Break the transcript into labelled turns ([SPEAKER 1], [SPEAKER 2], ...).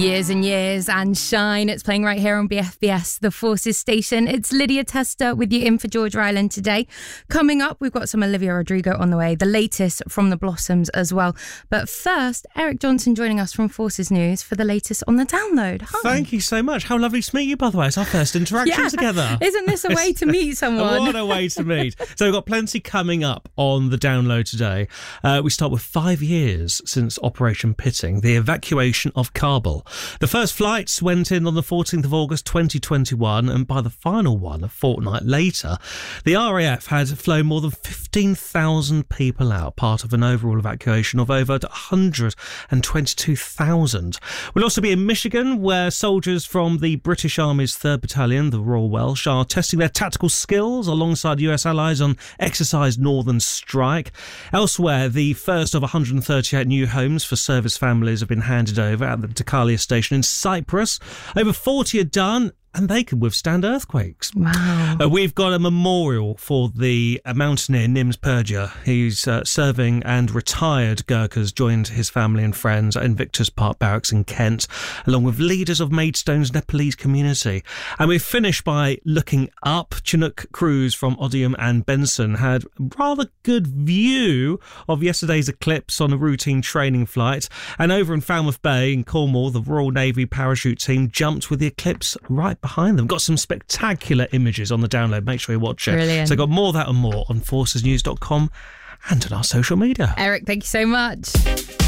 [SPEAKER 1] Years and Years and Shine. It's playing right here on BFBS, the Forces station. It's Lydia Tester with you in for Georgia Island today. Coming up, we've got some Olivia Rodrigo on the way, the latest from the Blossoms as well. But first, Eric Johnson joining us from Forces News for the latest on the download. Hi.
[SPEAKER 2] Thank you so much. How lovely to meet you, by the way. It's our first interaction together.
[SPEAKER 1] Isn't this a way to meet someone?
[SPEAKER 2] What a way to meet. So we've got plenty coming up on the download today. We start with 5 years since Operation Pitting, the evacuation of Kabul. The first flights went in on the 14th of August 2021, and by the final one, a fortnight later, the RAF had flown more than 15,000 people out, part of an overall evacuation of over 122,000. We'll also be in Michigan, where soldiers from the British Army's 3rd Battalion, the Royal Welsh, are testing their tactical skills alongside US allies on Exercise Northern Strike. Elsewhere, the first of 138 new homes for service families have been handed over at the Dakalia station in Cyprus. Over 40 are done, and they can withstand earthquakes.
[SPEAKER 1] Wow.
[SPEAKER 2] We've got a memorial for the mountaineer Nims Purja. He's serving and retired Gurkhas joined his family and friends at Invictus Park Barracks in Kent, along with leaders of Maidstone's Nepalese community. And we finish by looking up. Chinook crews from Odium and Benson had a rather good view of yesterday's eclipse on a routine training flight. And over in Falmouth Bay in Cornwall, the Royal Navy parachute team jumped with the eclipse right behind them. Got some spectacular images on the download. Make sure you watch it.
[SPEAKER 1] Brilliant.
[SPEAKER 2] So got more of that and more on forcesnews.com and on our social media.
[SPEAKER 1] Eric, thank you so much.